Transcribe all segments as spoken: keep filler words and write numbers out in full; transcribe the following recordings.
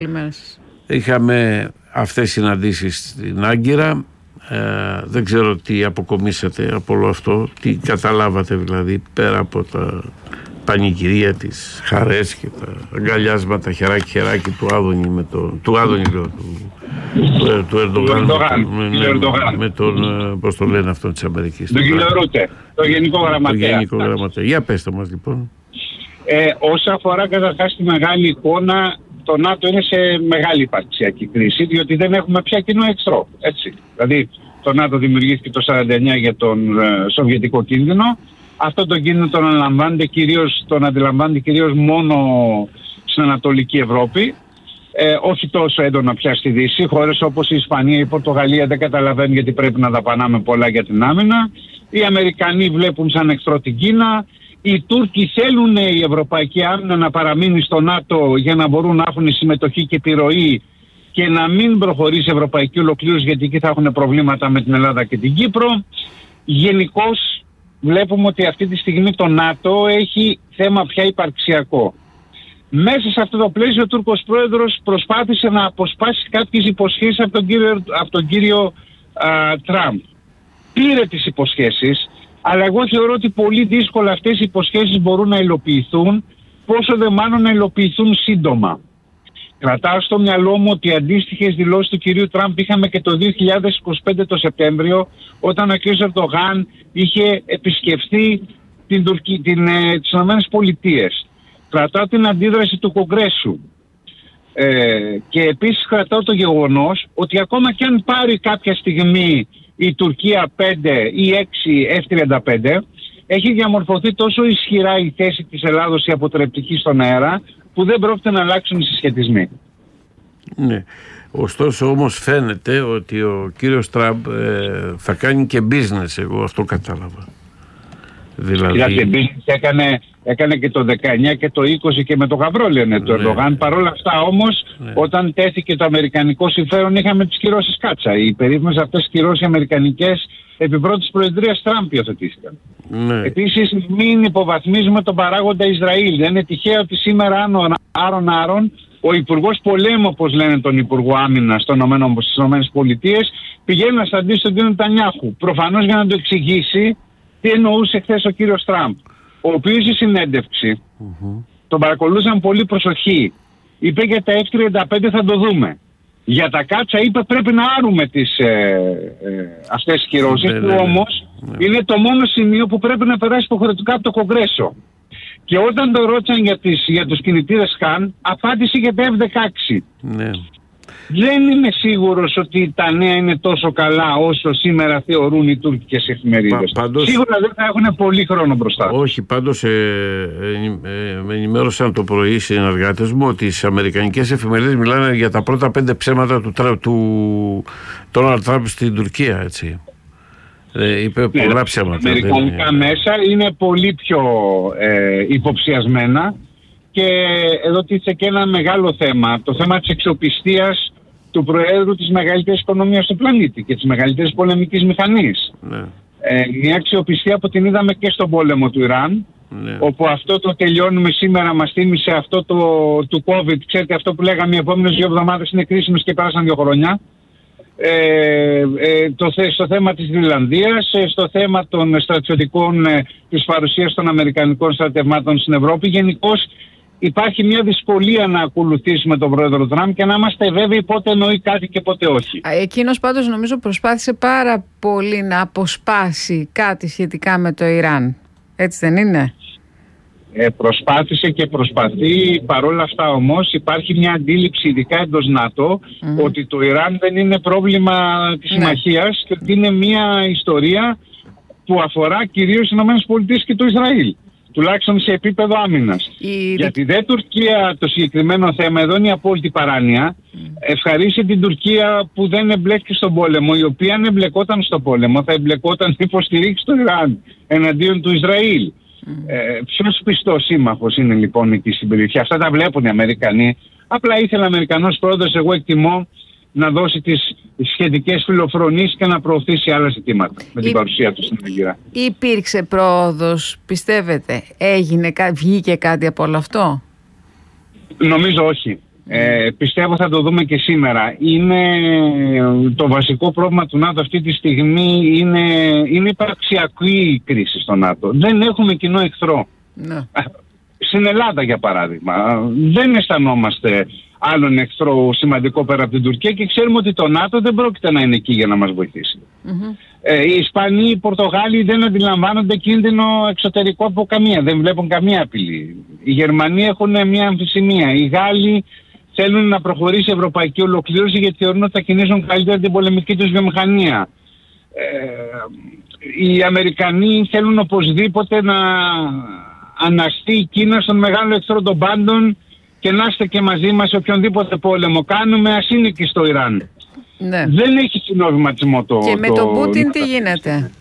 Καλημέρα σας. Είχαμε αυτές τις συναντήσεις στην Άγκυρα. Ε, δεν ξέρω τι αποκομίσατε από όλο αυτό, τι καταλάβατε δηλαδή, πέρα από τα πανηγυρία, τις χαρές και τα αγκαλιάσματα χεράκι χεράκι του Άδωνη με τον, του Άδωνη λέω, του, του, του Ερντογάν με, με, με τον, πώς το λένε αυτό της Αμερικής, τον κύριο Ρούτε, το Γενικό Γραμματέα. Το Γενικό Γραμματέα. Για πέστε μας λοιπόν. Ε, όσα αφορά καταρχάς τη μεγάλη εικόνα, το ΝΑΤΟ είναι σε μεγάλη υπαρξιακή κρίση, διότι δεν έχουμε πια κοινό εχθρό. Έτσι. Δηλαδή, το ΝΑΤΟ δημιουργήθηκε το χίλια εννιακόσια σαράντα εννιά για τον ε, σοβιετικό κίνδυνο. Αυτό τον κίνδυνο τον αναλαμβάνεται κυρίως, τον αντιλαμβάνεται κυρίως μόνο στην Ανατολική Ευρώπη. Ε, όχι τόσο έντονα πια στη Δύση. Χώρες όπως η Ισπανία, η Πορτογαλία δεν καταλαβαίνουν γιατί πρέπει να δαπανάμε πολλά για την άμυνα. Οι Αμερικανοί βλέπουν σαν εχθρό την Κίνα. Οι Τούρκοι θέλουν η Ευρωπαϊκή Άμυνα να παραμείνει στο ΝΑΤΟ για να μπορούν να έχουν συμμετοχή και επιρροή και να μην προχωρήσει η ευρωπαϊκή ολοκλήρωση, γιατί εκεί θα έχουν προβλήματα με την Ελλάδα και την Κύπρο. Γενικώς βλέπουμε ότι αυτή τη στιγμή το ΝΑΤΟ έχει θέμα πια υπαρξιακό. Μέσα σε αυτό το πλαίσιο ο Τούρκος πρόεδρος προσπάθησε να αποσπάσει κάποιες υποσχέσεις από τον κύριο, από τον κύριο α, Τραμπ. Πήρε τις υποσχέσεις, αλλά εγώ θεωρώ ότι πολύ δύσκολα αυτές οι υποσχέσεις μπορούν να υλοποιηθούν, πόσο δε μάλλον να υλοποιηθούν σύντομα. Κρατάω στο μυαλό μου ότι αντίστοιχες δηλώσεις του κυρίου Τραμπ είχαμε και το δύο χιλιάδες είκοσι πέντε το Σεπτέμβριο, όταν ο κ. Ερντογάν είχε επισκεφθεί την Τουρκία, την, ε, τις ΗΠΑ. Κρατάω την αντίδραση του Κογκρέσου. Ε, και επίσης κρατάω το γεγονός ότι ακόμα και αν πάρει κάποια στιγμή η Τουρκία πέντε ή έξι εφ τριάντα πέντε, έχει διαμορφωθεί τόσο ισχυρά η θέση της Ελλάδος η αποτρεπτική στον αέρα, που δεν πρόκειται να αλλάξουν οι συσχετισμοί. Ναι. Ωστόσο όμως φαίνεται ότι ο κύριος Τραμπ ε, θα κάνει και business, εγώ αυτό κατάλαβα. Δηλαδή... Κοιτάξτε, business έκανε, έκανε και το δεκαεννιά και το είκοσι και με το γαμπρό λένε ναι. Το Ερντογάν. Παρ' όλα αυτά όμως, ναι. Όταν τέθηκε το αμερικανικό συμφέρον, είχαμε τις κυρώσεις κάτσα. Οι περίφημες αυτές κυρώσεις αμερικανικές επί πρώτης προεδρίας Τραμπ υιοθετήθηκαν. Ναι. Επίσης, μην υποβαθμίζουμε τον παράγοντα Ισραήλ. Δεν είναι τυχαίο ότι σήμερα Άρον Άρον, ο Υπουργός Πολέμου, όπως λένε τον Υπουργό Άμυνας στις ΗΠΑ, πηγαίνει να συναντήσει τον κύριο Νετανιάχου. Προφανώς για να το εξηγήσει τι εννοούσε χθες ο κύριος Τραμπ, ο οποίος στη συνέντευξη mm-hmm. τον παρακολούθησαν πολύ προσοχή. Είπε για τα εφ τριάντα πέντε θα το δούμε. Για τα κάτσα είπε πρέπει να άρουμε τις, ε, ε, αυτές τις κυρώσεις, που όμως ναι. είναι το μόνο σημείο που πρέπει να περάσει υποχρεωτικά από το Κογκρέσο. Και όταν το ρώτησαν για, τις, για τους κινητήρες Χαν, απάντησε για τα εφ δεκαέξι. Ναι. Δεν είμαι σίγουρος ότι τα νέα είναι τόσο καλά όσο σήμερα θεωρούν οι τουρκικές εφημερίδες. Πα, πάντως, σίγουρα δεν θα έχουν πολύ χρόνο μπροστά. Όχι, πάντως ε, ε, ε, με ενημέρωσαν το πρωί οι συνεργάτες μου ότι οι αμερικανικές εφημερίδες μιλάνε για τα πρώτα πέντε ψέματα του, του Ντόναλντ Τραμπ στην Τουρκία, έτσι. Ε, είπε ναι, πολλά ψέματα. Τα αμερικανικά δεν... μέσα είναι πολύ πιο ε, υποψιασμένα. Και εδώ τίθεται και ένα μεγάλο θέμα, το θέμα της αξιοπιστίας του Προέδρου της μεγαλύτερης οικονομίας του πλανήτη και της μεγαλύτερης πολεμικής μηχανής. Ναι. Ε, μια αξιοπιστία που την είδαμε και στον πόλεμο του Ιράν, ναι. όπου αυτό το τελειώνουμε σήμερα μας θύμισε αυτό το του COVID, ξέρετε αυτό που λέγαμε οι επόμενες δύο εβδομάδες είναι κρίσιμες και πέρασαν δύο χρόνια. Ε, ε, το, στο θέμα της Γροιλανδίας, ε, στο θέμα των στρατιωτικών, ε, της παρουσίας των αμερικανικών στρατευμάτων στην Ευρώπη. Γενικώς υπάρχει μια δυσκολία να ακολουθήσουμε τον πρόεδρο Τραμπ και να είμαστε βέβαιοι πότε εννοεί κάτι και πότε όχι. Εκείνος πάντως νομίζω προσπάθησε πάρα πολύ να αποσπάσει κάτι σχετικά με το Ιράν. Έτσι δεν είναι? Ε, προσπάθησε και προσπαθεί. Παρόλα αυτά όμως υπάρχει μια αντίληψη ειδικά εντός ΝΑΤΟ mm-hmm. ότι το Ιράν δεν είναι πρόβλημα της ναι. συμμαχίας και ότι είναι μια ιστορία που αφορά κυρίως τις ΗΠΑ και το Ισραήλ. Τουλάχιστον σε επίπεδο άμυνας. Η... Γιατί δεν Τουρκία το συγκεκριμένο θέμα, εδώ είναι η απόλυτη παράνοια. Mm. Ευχαρίστησε την Τουρκία που δεν εμπλέκει στον πόλεμο, η οποία αν εμπλεκόταν στον πόλεμο θα εμπλεκόταν υποστηρίξει το Ιράν εναντίον του Ισραήλ. Mm. Ε, ποιος πιστός σύμμαχος είναι λοιπόν εκεί στην περιοχή? Αυτά τα βλέπουν οι Αμερικανοί. Απλά ήθελε ο Αμερικανός πρόεδρος, εγώ εκτιμώ, να δώσει τις σχετικές φιλοφρονήσεις και να προωθήσει άλλα ζητήματα με την Υ... παρουσία του στην Άγκυρα. Υπήρξε πρόοδος, πιστεύετε? Έγινε, βγήκε κάτι από όλο αυτό? Νομίζω όχι. Ε, πιστεύω θα το δούμε και σήμερα. Είναι το βασικό πρόβλημα του ΝΑΤΟ αυτή τη στιγμή είναι, είναι υπαρξιακή κρίση στο ΝΑΤΟ. Δεν έχουμε κοινό εχθρό. Ναι. Στην Ελλάδα για παράδειγμα δεν αισθανόμαστε άλλον εχθρό σημαντικό πέρα από την Τουρκία και ξέρουμε ότι το ΝΑΤΟ δεν πρόκειται να είναι εκεί για να μας βοηθήσει. Mm-hmm. Ε, οι Ισπανοί, οι Πορτογάλοι δεν αντιλαμβάνονται κίνδυνο εξωτερικό από καμία, δεν βλέπουν καμία απειλή. Οι Γερμανοί έχουν μια αμφισημία. Οι Γάλλοι θέλουν να προχωρήσει η ευρωπαϊκή ολοκλήρωση γιατί θεωρούν ότι θα κινήσουν καλύτερα την πολεμική τους βιομηχανία. Ε, οι Αμερικανοί θέλουν οπωσδήποτε να αναστεί η Κίνα στον μεγάλο εχθρό των πάντων και να είστε και μαζί μας σε οποιονδήποτε πόλεμο κάνουμε, ας είναι και στο Ιράν. Ναι. Δεν έχει κοινό βηματισμό το... Και με το, τον Πούτιν το... τι γίνεται?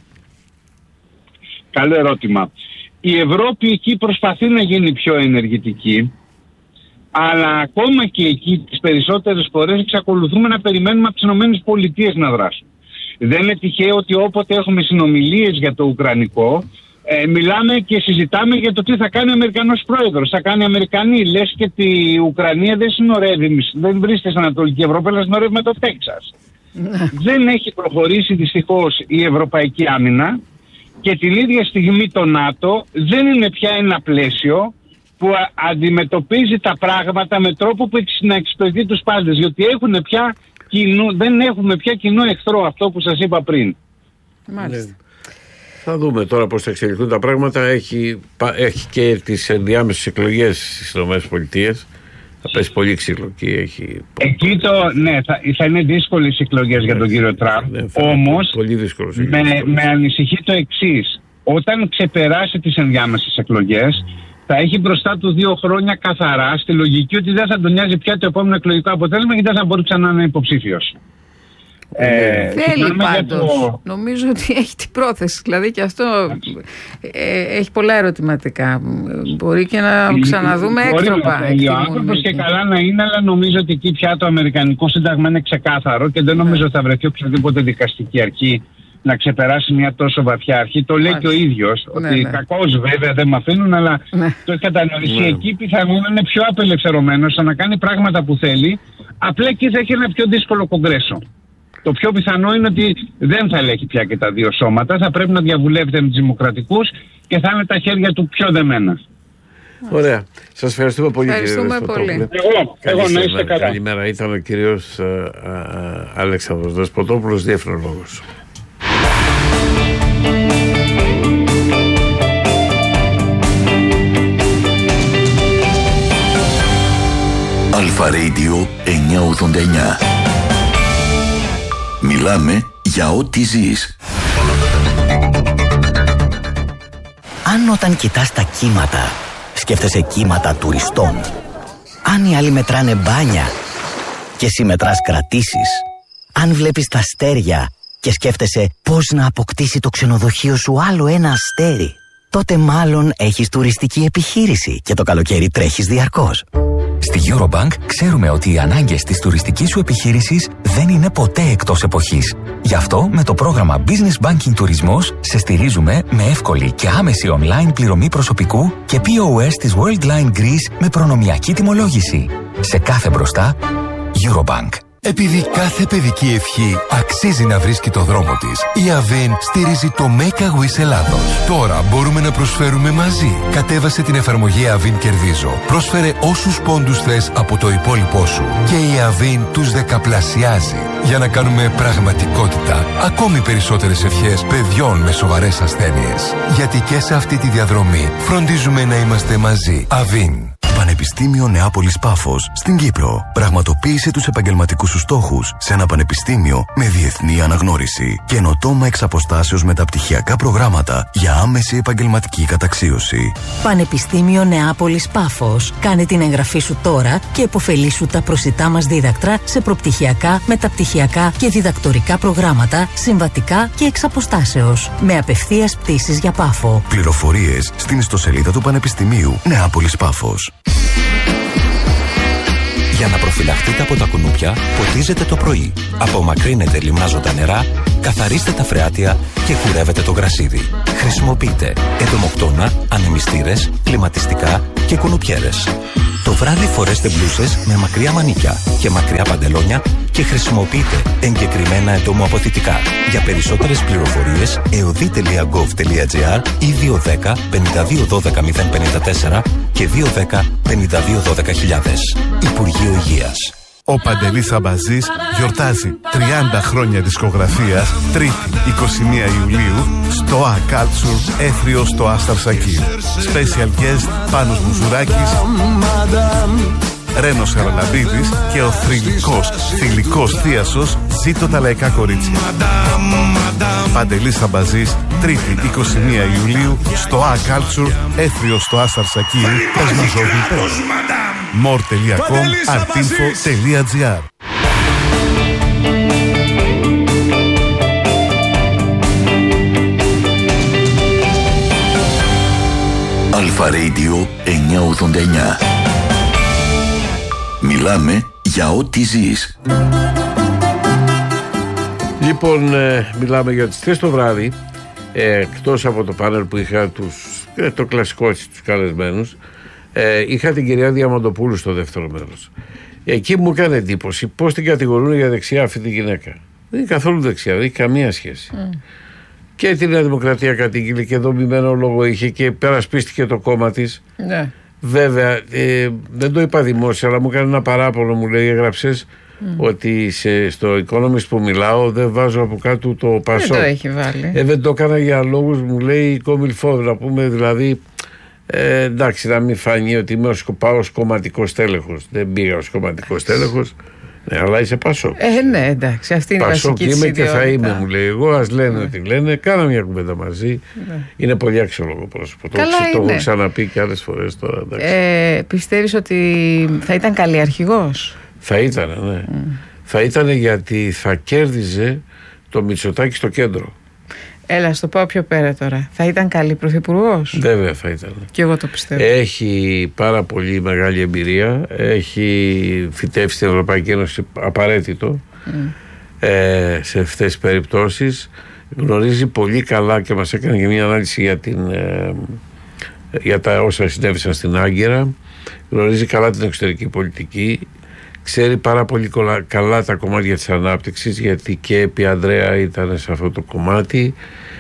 Καλό ερώτημα. Η Ευρώπη εκεί προσπαθεί να γίνει πιο ενεργητική, αλλά ακόμα και εκεί τις περισσότερες φορές εξακολουθούμε να περιμένουμε από τις ΗΠΑ να δράσουν. Δεν είναι τυχαίο ότι όποτε έχουμε συνομιλίες για το Ουκρανικό, ε, μιλάμε και συζητάμε για το τι θα κάνει ο Αμερικανός πρόεδρος. Θα κάνει οι Αμερικανοί. Λες και η Ουκρανία δεν συνορεύει, δεν βρίσκεται στην Ανατολική Ευρώπη, αλλά συνορεύει με το Τέξας. Δεν έχει προχωρήσει δυστυχώς η Ευρωπαϊκή Άμυνα και την ίδια στιγμή το ΝΑΤΟ δεν είναι πια ένα πλαίσιο που αντιμετωπίζει τα πράγματα με τρόπο που να εξυπηρετεί τους πάντες. Γιατί έχουν πια κοινού, δεν έχουμε πια κοινό εχθρό, αυτό που σας είπα πριν. Μάλιστα. Θα δούμε τώρα πώς θα εξελιχθούν τα πράγματα. Έχει, έχει και τις ενδιάμεσες εκλογές στις ΗΠΑ. Θα πέσει πολύ ξύλο και έχει... Εκεί το, ναι, θα, θα είναι δύσκολες εκλογές για τον κύριο Τραμπ. Ναι, όμως, πολύ δύσκολος, με, με ανησυχεί το εξής. Όταν ξεπεράσει τις ενδιάμεσες εκλογές, θα έχει μπροστά του δύο χρόνια καθαρά, στη λογική ότι δεν θα τον νοιάζει πια το επόμενο εκλογικό αποτέλεσμα και δεν θα μπορεί ξανά να είναι υποψήφιος. Ε, Θέλει πάντως, το... νομίζω ότι έχει την πρόθεση, δηλαδή και αυτό ε, έχει πολλά ερωτηματικά. Μπορεί και να ξαναδούμε έκτροπα. Ο άνθρωπος και καλά να είναι, αλλά νομίζω ότι εκεί πια το Αμερικανικό Σύνταγμα είναι ξεκάθαρο και δεν νομίζω ότι θα βρεθεί οποιαδήποτε δικαστική αρχή να ξεπεράσει μια τόσο βαθιά αρχή. Το λέει και ο ίδιος, ναι, ότι ναι. Κακώς βέβαια δεν με αφήνουν, αλλά ναι. Το έχει κατανοήσει. Ναι. Εκεί πιθανόν είναι πιο απελευθερωμένος να κάνει πράγματα που θέλει, απλά εκεί θα έχει ένα πιο δύσκολο κογκρέσο. Το πιο πιθανό είναι ότι δεν θα ελέγχει πια και τα δύο σώματα, θα πρέπει να διαβουλεύεται με τους δημοκρατικούς και θα είναι τα χέρια του πιο δεμένα. Ωραία. Σας ευχαριστούμε πολύ. Ευχαριστούμε κύριε πολύ. Εγώ, εγώ να είστε καλά. Καλημέρα. Ήταν ο κύριος Αλέξανδρος Δεσποτόπουλος, διεφρονολόγος. Αλφα Radio εννιακόσια ογδόντα εννιά. Μιλάμε για ό,τι ζεις. Αν όταν κοιτάς τα κύματα, σκέφτεσαι κύματα τουριστών. Αν οι άλλοι μετράνε μπάνια και εσύ μετράς κρατήσεις. Αν βλέπεις τα αστέρια και σκέφτεσαι πώς να αποκτήσει το ξενοδοχείο σου άλλο ένα αστέρι, τότε μάλλον έχεις τουριστική επιχείρηση και το καλοκαίρι τρέχεις διαρκώς. Στη Eurobank ξέρουμε ότι οι ανάγκες της τουριστικής σου επιχείρησης δεν είναι ποτέ εκτός εποχής. Γι' αυτό με το πρόγραμμα Business Banking Τουρισμός σε στηρίζουμε με εύκολη και άμεση online πληρωμή προσωπικού και πι ο ες της Worldline Greece με προνομιακή τιμολόγηση. Σε κάθε μπροστά, Eurobank. Επειδή κάθε παιδική ευχή αξίζει να βρίσκει το δρόμο της, η Avin στηρίζει το Make a Wish Ελλάδος. Τώρα μπορούμε να προσφέρουμε μαζί. Κατέβασε την εφαρμογή Avin Κερδίζω. Πρόσφερε όσους πόντους θες από το υπόλοιπό σου και η Avin τους δεκαπλασιάζει για να κάνουμε πραγματικότητα ακόμη περισσότερες ευχές παιδιών με σοβαρές ασθένειες. Γιατί και σε αυτή τη διαδρομή φροντίζουμε να είμαστε μαζί. Avin. Πανεπιστήμιο Νεάπολης Πάφος στην Κύπρο. Πραγματοποίησε τους επαγγελματικούς σου στόχους σε ένα πανεπιστήμιο με διεθνή αναγνώριση. Καινοτόμα εξ αποστάσεως μεταπτυχιακά προγράμματα για άμεση επαγγελματική καταξίωση. Πανεπιστήμιο Νεάπολης Πάφος. Κάνε την εγγραφή σου τώρα και επωφελήσου τα προσιτά μας δίδακτρα σε προπτυχιακά, μεταπτυχιακά και διδακτορικά προγράμματα, συμβατικά και εξ αποστάσεως. Με απευθείας πτήσεις για Πάφο. Πληροφορίες στην ιστοσελίδα του Πανεπιστημίου Νεάπολης Πάφος. Για να προφυλαχτείτε από τα κουνούπια, ποτίζετε το πρωί. Απομακρύνετε λιμνάζοντα νερά, καθαρίστε τα φρεάτια και κουρεύετε το γρασίδι. Χρησιμοποιείτε εντομοκτώνα, ανεμιστήρες, κλιματιστικά και κουνουπιέρες. Το βράδυ φορέστε μπλούσες με μακριά μανίκια και μακριά παντελόνια και χρησιμοποιείτε εγκεκριμένα εντομοαποθητικά. Για περισσότερες πληροφορίες εωδή τελεία γκοβ τελεία τζι άρ ή δύο ένα μηδέν πέντε δύο ένα δύο μηδέν πέντε τέσσερα και δύο ένα μηδέν πέντε δύο ένα μηδέν χιλιάδες. Υπουργείο Υγείας. Ο Παντελής Αμπαζής γιορτάζει τριάντα χρόνια δισκογραφίας, Τρίτη εικοστή πρώτη Ιουλίου στο A Culture Έθριο στο Άσταρ Σακίου. Special guest Πάνος Μουζουράκης, Ρένος Χαραλαμπίδης και ο θρυλικός, θηλυκός θίασος Ζήτω τα λαϊκά κορίτσια. Παντελής Αμπαζής, Τρίτη εικοστή πρώτη Ιουλίου στο A Culture Έθριο στο Άσταρ Σακίου. Πες μου ζωή, more τελεία com, artinfo τελεία τζι άρ. Αλφα Radio εννιακόσια ογδόντα εννιά. Μιλάμε για ό,τι ζεις. Λοιπόν, ε, μιλάμε για τις τρεις το βράδυ, ε, εκτός από το πάνελ που είχα τους, ε, το κλασικό έτσι, τους καλεσμένους, ε, είχα την κυρία Διαμαντοπούλου στο δεύτερο μέρος. Εκεί μου έκανε εντύπωση πώς την κατηγορούν για δεξιά αυτή τη γυναίκα. Δεν είναι καθόλου δεξιά, δεν έχει καμία σχέση. Mm. Και τη Νέα Δημοκρατία κατήγγειλε και δομημένο λόγο είχε και περασπίστηκε το κόμμα της. Ναι. Βέβαια, ε, δεν το είπα δημόσια, αλλά μου έκανε ένα παράπονο, μου λέει, έγραψες mm. ότι σε, στο Economist που μιλάω δεν βάζω από κάτω το Πασόκ. Δεν το έχει βάλει. Ε, δεν το έκανα για λόγους, μου λέει, κόμιλφό, να πούμε δηλαδή, ε, εντάξει, να μην φανεί ότι είμαι ως, πάω ως κομματικός τέλεχος. Δεν πήγα ως κομματικός τέλεχος. Ναι, αλλά είσαι Πασόκ. Ε, ναι, εντάξει, αυτή είναι η βασική της είμαι και θα είμαι, μου λέει. Εγώ ας λένε ναι. ότι λένε, κάνα μια κουβέντα μαζί. Ναι. Είναι πολύ αξιόλογο πρόσωπο. Το, το έχω ξαναπεί και άλλες φορές τώρα. Ε, πιστεύεις ότι θα ήταν καλή αρχηγός? Θα ήταν, ναι. Mm. Θα ήταν γιατί θα κέρδιζε το Μητσοτάκη στο κέντρο. Έλα, στο πάω πιο πέρα τώρα. Θα ήταν καλή πρωθυπουργός? Βέβαια θα ήταν. Και εγώ το πιστεύω. Έχει πάρα πολύ μεγάλη εμπειρία. Έχει φυτέψει στην Ευρωπαϊκή Ένωση απαραίτητο mm. ε, σε αυτές τις περιπτώσεις. Γνωρίζει πολύ καλά και μας έκανε και μια ανάλυση για, την, ε, για τα όσα συνέβησαν στην Άγκυρα. Γνωρίζει καλά την εξωτερική πολιτική. Ξέρει πάρα πολύ καλά τα κομμάτια της ανάπτυξης, γιατί και επί Ανδρέα ήταν σε αυτό το κομμάτι.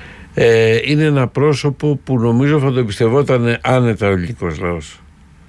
Ε, είναι ένα πρόσωπο που νομίζω θα το εμπιστευόταν άνετα ο ελληνικός λαός.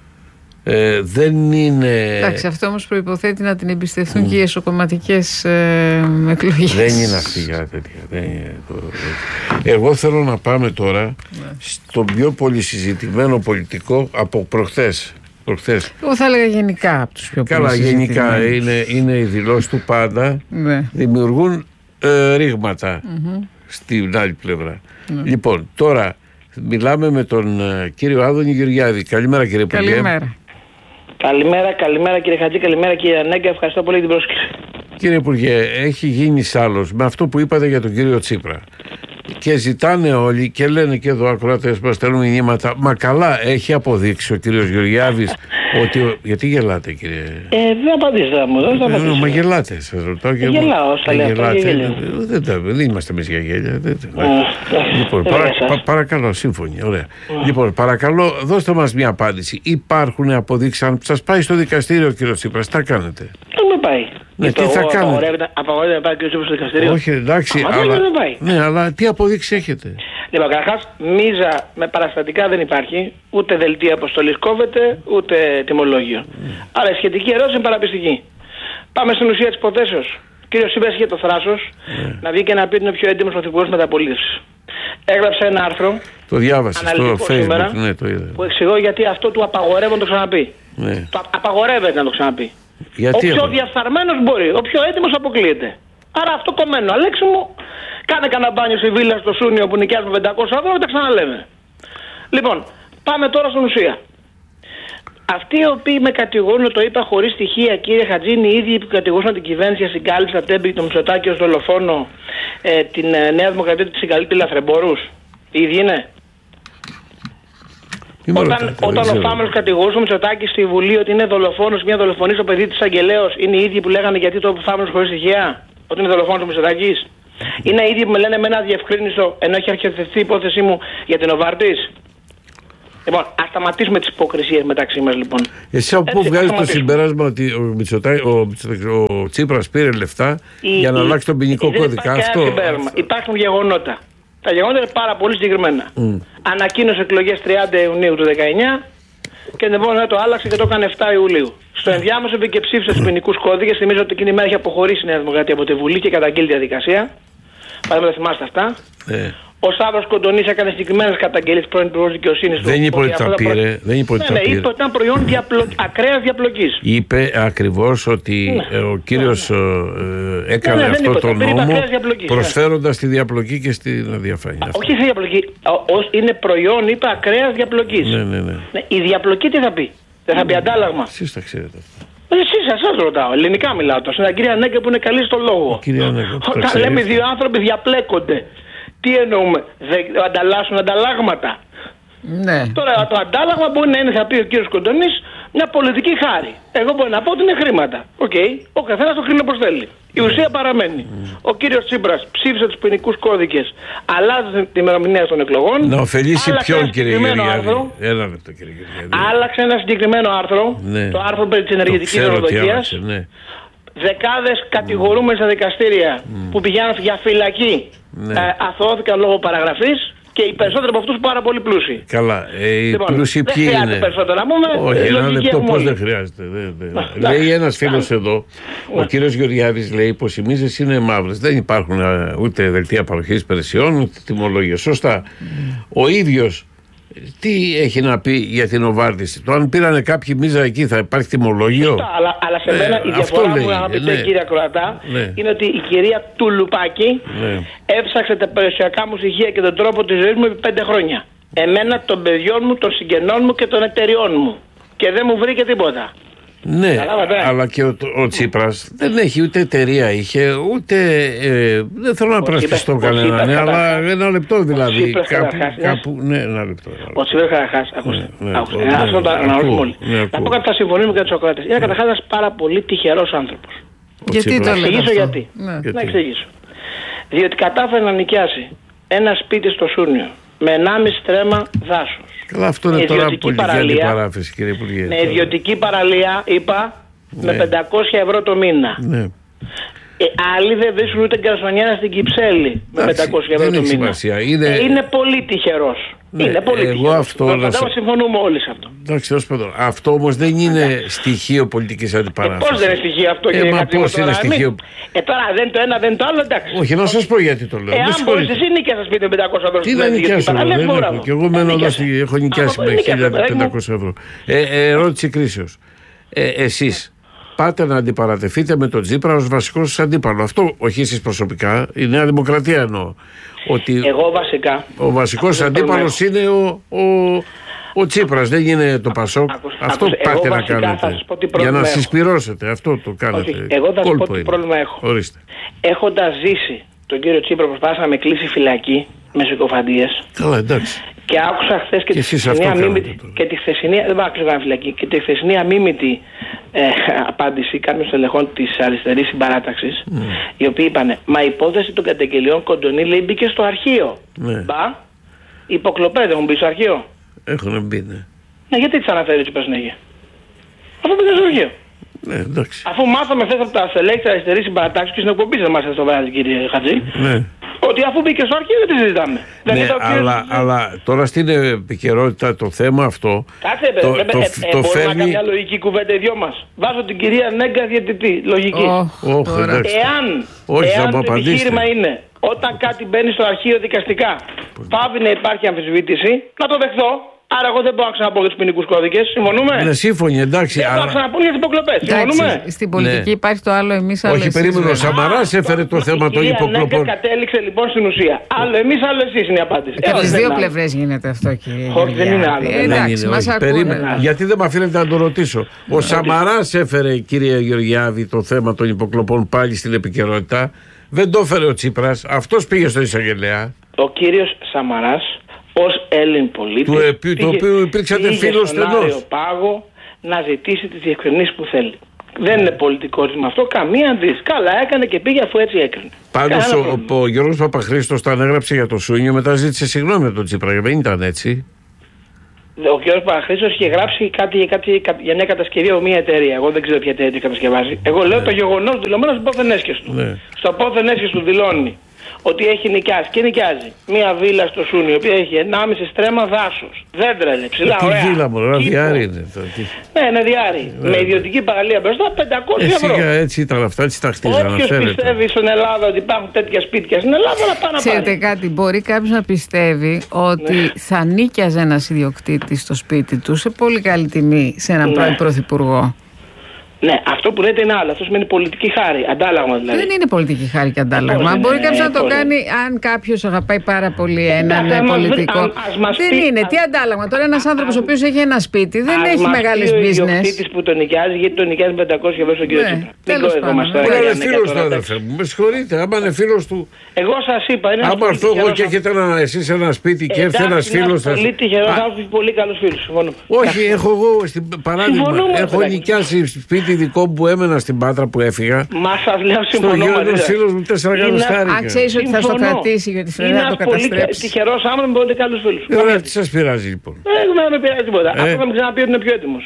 Ε, δεν είναι... Εντάξει, αυτό όμως προϋποθέτει να την εμπιστευτούν mm. και οι εσωκομματικές ε, εκλογές. Δεν είναι αυτή για τέτοια. Δεν είναι το... Εγώ θέλω να πάμε τώρα yeah. στο πιο πολύ συζητημένο πολιτικό από προχθές. Προχθές. Εγώ θα έλεγα γενικά από τους πιο πολύ Καλά, γενικά είναι, είναι οι δηλώσεις του πάντα ναι. δημιουργούν ε, ρήγματα mm-hmm. στην άλλη πλευρά. Ναι. Λοιπόν, τώρα μιλάμε με τον ε, κύριο Άδωνη Γεωργιάδη. Καλημέρα, κύριε Υπουργέ. Καλημέρα. Καλημέρα, καλημέρα κύριε Χατζή, καλημέρα κύριε Ανέγκα. Ευχαριστώ πολύ για την πρόσκληση. Κύριε Υπουργέ, έχει γίνει σάλος με αυτό που είπατε για τον κύριο Τσίπρα. Και ζητάνε όλοι και λένε και εδώ ακροατές μας στέλνουν μηνύματα. Μα καλά, έχει αποδείξει ο κύριος Γεωργιάδης ότι. Γιατί γελάτε, κύριε? Ε, δεν απαντήσατε μου. Δεν απαντήσατε. Μα γελάτε, σας ρωτάω. Και γελάω, σα λέω. Δεν, δεν είμαστε εμείς για γέλια. Δεν, uh, λοιπόν, παρα, πα, παρακαλώ, σύμφωνοι. Ωραία. Uh. Λοιπόν, παρακαλώ, δώστε μας μια απάντηση. Υπάρχουν αποδείξεις? Αν σας πάει στο δικαστήριο ο κύριος Τσίπρας, τι θα κάνετε? Δεν με πάει. Ναι, τι θα κάνετε? Απαγορεύεται να πάει ο κύριος Τσίπρας στο δικαστήριο? Όχι, εντάξει, αλλά, ναι, αλλά τι αποδείξεις έχετε? Λοιπόν, καταρχάς, μίζα με παραστατικά δεν υπάρχει. Ούτε δελτία αποστολής κόβεται, ούτε τιμολόγιο. Mm. Άρα η σχετική ερώτηση είναι παραπιστική. Πάμε στην ουσία της υποθέσεως. Ο κύριος Τσίπρας είχε το θράσος mm. να βγει και να πει ότι είναι ο πιο έντιμος πρωθυπουργός μεταπολίτευσης. Έγραψε ένα άρθρο. Το διάβασα στο Facebook σήμερα, ναι, το είδα. Που εξηγώ γιατί αυτό του απαγορεύεται να το ξαναπεί. Ναι. Το απαγορεύεται να το ξαναπεί. Γιατί ο πιο διαφθαρμένος μπορεί, ο πιο έτοιμος αποκλείεται. Άρα αυτό κομμένο. Αλέξη μου, κάνε κανένα μπάνιο στη βίλα στο Σούνιο που νοικιάζουμε πεντακόσια ευρώ και τα ξαναλέμε. Λοιπόν, πάμε τώρα στην ουσία. Αυτοί οι οποίοι με κατηγορούν, το είπα χωρίς στοιχεία, κύριε Χατζή, είναι οι ίδιοι που κατηγορούσαν την κυβέρνηση για συγκάλυψη, τα Τέμπη, το Μητσοτάκη ως δολοφόνο, ε, την ε, Νέα Δημοκρατία ότι συγκαλύπτει λαθρεμπόρους. Οι ίδιοι είναι. Όταν, ρωτάτε, όταν ο Φάμελος κατηγορούσε ο Μητσοτάκη στη Βουλή ότι είναι δολοφόνος, μια δολοφονή στο παιδί της Αγγελέως, είναι οι ίδιοι που λέγανε γιατί το Φάμελος χωρίς στοιχεία, ότι είναι δολοφόνος ο Μητσοτάκης? Είναι οι ίδιοι που με λένε με ένα διευκρίνιστο ενώ έχει αρχιοθετηθεί η υπόθεσή μου για την Οβάρτης? Λοιπόν, ας σταματήσουμε τις υποκρισίες μεταξύ μας, λοιπόν. Εσύ από πού βγάζεις το συμπέρασμα ότι ο, Μητσοτά, ο, ο Τσίπρας πήρε λεφτά η, για να η, αλλάξει τον ποινικό η, κώδικα? Αυτό. Υπάρχουν γεγονότα. Τα γεγονότα είναι πάρα πολύ συγκεκριμένα. Mm. Ανακοίνωσε εκλογές τριάντα Ιουνίου του δεκαεννιά και την επόμενη μέρα το άλλαξε και το έκανε επτά Ιουλίου. Στο ενδιάμεσο μπήκε και ψήφισε τους ποινικούς κώδικες. Θυμίζω ότι εκείνη η μέρα είχε αποχωρήσει η Νέα Δημοκρατία από τη Βουλή και καταγγείλει τη διαδικασία. Παραδείγματο, θυμάστε αυτά. Ε. Ο Σάββας Κοντονής έκανε συγκεκριμένες καταγγελίες πρώην Υπουργός Δικαιοσύνης του. Δεν είπε ότι τα πήρε. Δεν είπε ότι τα πήρε. Είπε ότι ήταν προϊόν διαπλο... ακραίας διαπλοκής. Είπε ακριβώς ότι ναι. ο κύριος ναι, ναι. έκανε ναι, ναι, αυτό είπε, το νόμο προσφέροντας ναι. τη διαπλοκή και στην αδιαφάνεια. Όχι στη διαπλοκή. Ως είναι προϊόν, είπε, ακραίας διαπλοκής. Ναι, ναι, ναι. Ναι, η διαπλοκή τι θα πει? Δεν θα πει αντάλλαγμα? Εσείς τα ξέρετε αυτά. Εσείς, εσάς ρωτάω. Ελληνικά μιλάω τώρα. Στην κυρία Νέγκε που είναι καλή στο λόγο. Όταν λέμε δύο άνθρωποι διαπλέκονται, τι εννοούμε? Δε, ανταλλάσσουν ανταλλάγματα. Ναι. Τώρα το αντάλλαγμα μπορεί να είναι, θα πει ο κύριος Κοντονής, μια πολιτική χάρη. Εγώ μπορώ να πω ότι είναι χρήματα. Οκ. Okay. Ο καθένας το χρήμα όπως θέλει. Η ουσία παραμένει. Mm. Ο κύριος Τσίπρας ψήφισε τους ποινικούς κώδικες, αλλάζει την ημερομηνία των εκλογών. Να ωφελήσει ποιον, κύριε Γεωργιάδη? Ένα λεπτό, κύριε Γεωργιάδη. Άλλαξε ένα συγκεκριμένο άρθρο. Ναι. Το άρθρο περί της ενεργητικής δωροδοκίας. Ναι. Δεκάδες κατηγορούμενοι στα δικαστήρια mm. που πηγαίνουν για φυλακή ναι. ε, αθωώθηκαν λόγω παραγραφής και οι περισσότεροι από αυτούς πάρα πολύ πλούσιοι. Καλά, ε, οι λοιπόν, πλούσιοι ποιοι είναι? Δεν περισσότερο να πούμε. Όχι, ένα λεπτό, πώς δεν χρειάζεται. Δε, δε. Λέει ένας φίλος εδώ, ο κύριος Γεωργιάδης λέει πως οι μίζες είναι μαύρες. Δεν υπάρχουν α, ούτε δελτία παροχής υπηρεσιών, ούτε τιμολόγια. Σωστά. Mm. Ο ίδιος τι έχει να πει για την οβάρτιση? Το αν πήρανε κάποιοι μίζα εκεί θα υπάρχει τιμολόγιο? Σωστά, αλλά, αλλά σε μένα ε, η διαφορά που αγαπητέ ναι. κύριε Κροατά ναι. είναι ότι η κυρία Τουλουπάκη ναι. έψαξε τα περιουσιακά μου στοιχεία και τον τρόπο της ζωής μου επί πέντε χρόνια. Εμένα, των παιδιών μου, των συγγενών μου και των εταιριών μου. Και δεν μου βρήκε τίποτα. Ναι, Καλάβατε. Αλλά και ο, ο Τσίπρας δεν έχει ούτε εταιρεία, είχε ούτε. Ε, δεν θέλω να πρασπιστώ κανένα, ναι, αλλά ένα λεπτό δηλαδή. Κάπου, κάπου, ναι, ένα λεπτό. Ο Τσίπρας καταρχάς, ακούστε. Ας το αναλύσουμε όλοι. Να πω κάτι, θα συμφωνήσουμε για τους ακροατές. Είναι καταρχάς ένας πάρα πολύ τυχερός άνθρωπος. Γιατί το λέω? Να εξηγήσω γιατί. Να εξηγήσω. Διότι κατάφερε να νοικιάσει ένα σπίτι στο Σούνιο με ενάμιση στρέμμα δάσος. Καλά, αυτό είναι τώρα πολιτική αντιπαράθεση, κύριε Υπουργέ. Με ιδιωτική παραλία, είπα, ναι. με πεντακόσια ευρώ το μήνα. Ναι. Ε, άλλοι δεν βρίσκουν ούτε γκαρσονιέρα στην Κυψέλη με πεντακόσια ευρώ το μήνα. Σημασία. Είναι... Ε, είναι πολύ τυχερός. Ναι, είναι πολύ εγώ τυχερός. Αυτό να σε... συμφωνούμε όλοι σε αυτό. Εντάξει, αυτό όμως δεν είναι ναι. στοιχείο πολιτικής αντιπαράθεσης. Ε, πώς δεν είναι στοιχείο αυτό, ε, κύριε Χατζή? Πώς είναι στοιχείο? Ε, τώρα δεν το ένα δεν το άλλο, εντάξει. Όχι, να σας πω γιατί το λέω. Ε, αν μπορείς εσύ νοικιάσεις σπίτι με πεντακόσια ευρώ. Τι να νοικιάσω, δεν έχω. Και εγώ μένω εδώ, έχω νοικιάσει με χίλια πεντακόσια ευρώ. Ερώτηση κρίσεως. Εσείς πάτε να αντιπαρατεθείτε με τον Τσίπρα ως βασικός σας αντίπαλο. Αυτό όχι εσείς προσωπικά, η Νέα Δημοκρατία εννοώ. Ότι εγώ βασικά. Ο βασικός αντίπαλος είναι ο, ο, ο Τσίπρας, δεν είναι το Πασόκ. Άκουσε, αυτό άκουσε, πάτε να κάνετε. Για να συσπυρώσετε, αυτό το κάνετε. Όχι, εγώ θα σας πω τι πρόβλημα έχω. Ορίστε. Έχοντας ζήσει τον κύριο Τσίπρα προσπάθησε να με κλείσει φυλακή με συκοφαντίες. Καλά, εντάξει. Και άκουσα χθες και, και τη χθεσινή, δεν άκουσα καν φυλακή, και τη χθεσινή αμίμητη ε, απάντηση κάποιων στελεχών της αριστερής συμπαράταξης, mm. οι οποίοι είπανε, μα η υπόθεση των καταγγελιών Κοντονή λέει μπήκε στο αρχείο. Ναι. Μπα, υποκλοπές έχουν μπει στο αρχείο. Έχουν μπει, ναι. Ναι, γιατί τις αναφέρει ο Τσίπρας συνέχεια? Αυτό μπήκε στο αρχείο. Ναι, εντάξει. Αφού μάθαμε χθες από τα στελέχη της αριστερής συμπαράταξης και στην εκπομπή σας μάθατε στο βράδυ, κύριε Χατζή. Ναι. Ότι αφού μπήκε στο αρχείο δεν τη συζητάμε. Ναι, αλλά, αλλά τώρα στην επικαιρότητα το θέμα αυτό. Κάτσε, το, ε, το, ε, ε, το ε, φέρνει. Μπορούμε μια λογική κουβέντα οι δυο μας. Βάζω την κυρία Νέγκα διαιτητή. Λογική. Oh, oh, εάν Όχι, εάν το επιχείρημα είναι όταν κάτι μπαίνει στο αρχείο δικαστικά, πάβει να υπάρχει αμφισβήτηση, να το δεχθώ. Άρα, εγώ δεν μπορώ να ξαναπώ για τους ποινικούς κώδικες. Συμφωνούμε? Ναι, σύμφωνοι, εντάξει. Δεν μπορώ να ξαναπώ για τις υποκλοπές. Συμφωνούμε? Στην πολιτική ναι. υπάρχει το άλλο εμείς, άλλο Όχι, εσείς. περίμενε. Ο Σαμαράς έφερε το θέμα των υποκλοπών. Η κατέληξε λοιπόν στην ουσία. Άλλο εμείς, άλλο εσείς είναι η απάντηση. Και από τις δύο πλευρές γίνεται αυτό, κύριε. Όχι, δεν είναι άλλο. Εντάξει, μας ακούνε. Γιατί δεν με αφήνετε να το ρωτήσω. Ο Σαμαράς έφερε, κύριε Γεωργιάδη, το θέμα των υποκλοπών πάλι στην επικαιρότητα. Δεν το έφερε ο Τσίπρας. Αυτός πήγε στο εισαγγελέα. Ο κύριος Σαμαράς, ως Έλλην πολίτη, του επί, το οποίο υπήρξατε φίλος στενός, πάγο να ζητήσει τις διευκρινήσεις που θέλει. Δεν είναι πολιτικό ζήτημα αυτό, καμία αντίρρηση. Καλά έκανε και πήγε αφού έτσι έκρινε. Πάντως ο, ο, ο Γιώργος Παπαχρήστος τα ανέγραψε για το Σούνιο, μετά ζήτησε συγγνώμη από τον Τσίπρα, δεν ήταν έτσι. Ο κ. Παραχρήστος είχε γράψει κάτι, κάτι, κάτι για μια κατασκευή από μια εταιρεία. Εγώ δεν ξέρω ποια εταιρεία κατασκευάζει. Εγώ λέω ναι. το γεγονός δηλωμένο στο πόθεν έσχες του. Ναι. Στο πόθεν έσχες του δηλώνει ότι έχει νοικιάσει και νοικιάζει μια βίλα στο Σούνιο, η οποία έχει ενάμιση στρέμμα δάσος. Δέντρα είναι ψηλά, τι ωραία. Τι βίλα μου, ένα διάρρη είναι. Το, τι... Ναι, ένα διάρρη. Ναι. Με ιδιωτική παραλία μπροστά, πεντακόσια ευρώ. Έτσι, έτσι ήταν αυτά, έτσι τα χτίζανε. Όποιος πιστεύει στην Ελλάδα ότι υπάρχουν τέτοια σπίτια στην Ελλάδα, να πάει να πάρει. Ξέρετε κάτι, μπορεί κάποιος να πιστεύει ότι ναι. θα νίκιαζε ένας ιδιοκτήτης στο σπίτι του σε πολύ καλή τιμή σε έναν ναι. πρώην πρωθυπουργό. Ναι, αυτό που λέτε είναι άλλο. Αυτό σημαίνει πολιτική χάρη. Αντάλλαγμα δηλαδή. Δεν είναι πολιτική χάρη και αντάλλαγμα. Ε, Μπορεί ναι, κάποιο ναι, να το ναι. κάνει αν κάποιο αγαπάει πάρα πολύ έναν ναι, πολιτικό. Ας, ας δεν πει, είναι. Ας... Τι αντάλλαγμα. Τώρα ένα άνθρωπο ο οποίο έχει ένα σπίτι δεν ας έχει μεγάλε business. Είναι ο ιδιοκτήτης που τον νοικιάζει, γιατί τον νοικιάζει πεντακόσια ευρώ στον κύριο Τσίπρα. Δεν κόβευόμαστε. Είναι φίλο του, αδερφέ μου. Με συγχωρείτε. Άμα είναι φίλο του. Εγώ σα είπα. Άμα αυτό εγώ και έχετε εσεί ένα σπίτι και έρθει ένα φίλο σα. Πολύ τυχερό άνθρωπο, πολύ καλό φίλο. Όχι, έχω εγώ στην παράδειγμα. Έχω νοικιάσει σπίτι δικό που έμενα στην Πάτρα που έφυγα. Μα σας λέω συμφωνώ μαζί σας. Φίλος μου τέσσερα καλοστάρικα. Αν ξέρεις ότι θα στο κρατήσει γιατί θέλει να το καταστρέψει. Είναι τυχερός άνθρωπος με πολύ καλούς φίλους. Ωραία, τι σας πειράζει λοιπόν. Δεν με πειράζει τίποτα. Αυτό θα μου ξαναπεί ότι είναι πιο έτοιμος.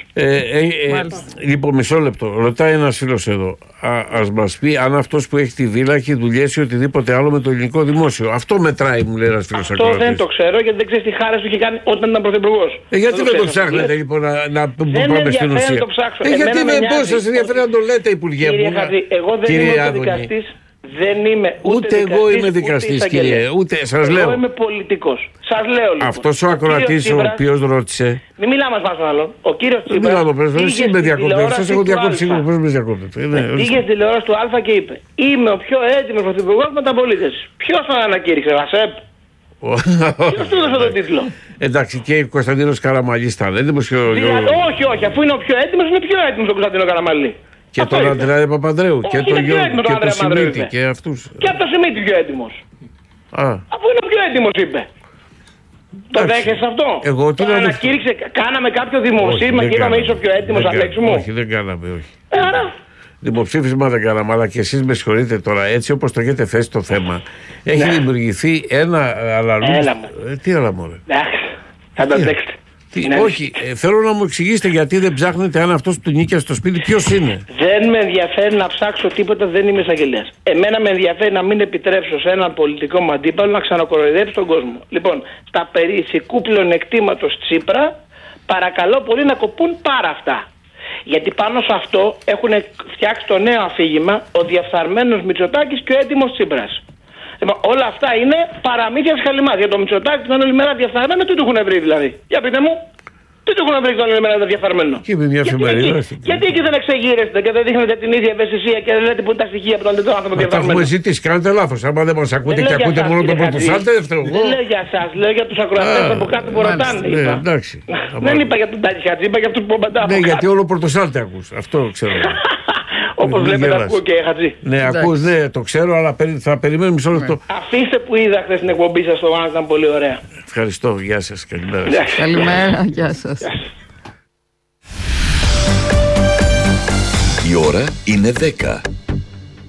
Λοιπόν, μισό λεπτό. Ρωτάει ένας φίλος εδώ. Ας μας πει αν αυτός που έχει τη βίλα έχει δουλειέσει οτιδήποτε άλλο με το ελληνικό δημόσιο. Αυτό μετράει, μου λέει ένας φίλος ακροατής. Αυτό δεν το ξέρω γιατί δεν ξέρει τι χάρες του είχε κάνει όταν ήταν πρωθυπουργός. Γιατί δεν το ψάχνετε λοιπόν να πάμε στην ουσία. Γιατί δεν πώς σας ενδιαφέρει να το λέτε, Υπουργέ μου. Εγώ δεν είμαι δικαστής. Δεν είμαι ούτε, ούτε εγώ είμαι δικαστής, κύριε. Ούτε σας λέω. Εγώ είμαι πολιτικός. Σας λέω λοιπόν. Αυτός ο ακροατής ο οποίος ρώτησε. Μην μιλάμε μας άλλο. Ο κύριος Τσίπρας. Δεν μιλάω πες, εσύ με διακόπτετε. Σας έχω διακόψει, πώς με διακόπτετε. Πήγε στη τηλεόραση του Α και είπε: είμαι ο πιο έτοιμος πρωθυπουργός μεταπολίτευσης. Ποιος τον ανακήρυξε, Βασέπ? Ποιος του έδωσε τον τίτλο? Εντάξει, και ο Κωνσταντίνος Καραμαλής ήταν. Όχι, όχι, αφού είναι ο πιο έτοιμος, είναι πιο έτοιμος ο Κωνσταντίνο Καραμαλή. Και αυτό τον Αντρέα Παπανδρέου και τον Γιώργο και τον Σιμίτη και αυτούς. Και από τον Σιμίτη πιο έτοιμος. Α. Αφού είναι ο πιο έτοιμος, είπε. Το δέχεσαι αυτό? Εγώ το ανακήρυξε, κάναμε κάποιο δημοψήφισμα και είπαμε είσαι ο πιο έτοιμος, Αλέξη μου? Όχι, δεν κάναμε, όχι. Ε, άρα. Δημοψήφισμα δεν κάναμε, αλλά και εσείς με συγχωρείτε τώρα, έτσι όπως το έχετε θέσει το θέμα, έχει ναι. δημιουργηθεί ένα αλαλού. Ε, τι άλλα μωρέ. Εντάξει, θα το αντέξετε. Ναι. Όχι, ε, θέλω να μου εξηγήσετε γιατί δεν ψάχνετε αν αυτός του νίκιασε στο σπίτι ποιος είναι. Δεν με ενδιαφέρει να ψάξω τίποτα, δεν είμαι εισαγγελέας. Εμένα με ενδιαφέρει να μην επιτρέψω σε έναν πολιτικό μου αντίπαλο να ξανακοροϊδέψει τον κόσμο. Λοιπόν, στα περί ηθικού πλεονεκτήματος Τσίπρα, παρακαλώ πολύ να κοπούν πάρα αυτά. Γιατί πάνω σε αυτό έχουν φτιάξει το νέο αφήγημα ο διαφθαρμένος Μητσοτάκης και ο έτοιμος Τσίπρας. Λοιπόν, όλα αυτά είναι παραμύθια σχαλιμάς. Για το Μητσοτάκη την όλη μέρα διαφθαρμένο, τι του έχουν βρει δηλαδή? Για πείτε μου, τι του έχουν βρει την όλη μέρα διαφθαρμένο? Και μια εφημερίδα. Γιατί, γιατί εκεί δεν εξεγείρεστε και δεν δείχνετε την ίδια ευαισθησία και δεν λέτε που είναι τα στοιχεία από τον άλλο άνθρωπο διαφθαρμένο? Τα έχουμε ζητήσει, κάνετε λάθος. Άμα δεν μας ακούτε και ακούτε μόνο τον πρωτοσάλτε, δεν φταίω εγώ. Δεν λέω για εσάς, λέω για τους ακροατές από κάτω που ρωτάνε. Δεν είπα για τον Τάκη Χατζή, είπα για αυτούς που παντά. Ναι, γιατί όλο πρωτοσάλτε ακούς. Αυτό ξέρω. Όπως βλέπετε ακούω και Χατζή. Ναι, ακούς, ναι, το ξέρω, αλλά θα περιμένω μισό λεπτό. Αφήστε που είδα χθες την εκπομπή σας στο Βάνο, ήταν πολύ ωραία. Ευχαριστώ, γεια σας, καλημέρα. Καλημέρα, γεια σας. Η ώρα είναι δέκα.